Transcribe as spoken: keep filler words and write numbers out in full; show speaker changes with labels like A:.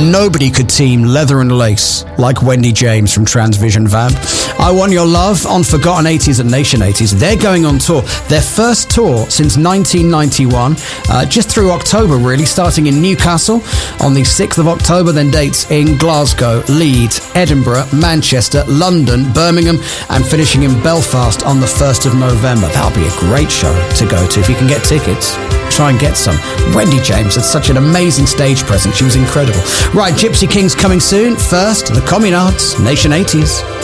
A: nobody could team leather and lace like Wendy James from Transvision Vamp. I Want Your Love on Forgotten eighties and Nation eighties. They're going on tour. Their first tour since nineteen ninety-one, uh, just through October really, starting in Newcastle on the sixth of October, then dates in Glasgow, Leeds, Edinburgh, Manchester, London, Birmingham, and finishing in Belfast on the first of November. That'll be a great show to go to. If you can get tickets, try and get some. Wendy James had such an amazing stage presence. She was incredible. Right, Gypsy Kings coming soon. First, the Communards, Nation eighties.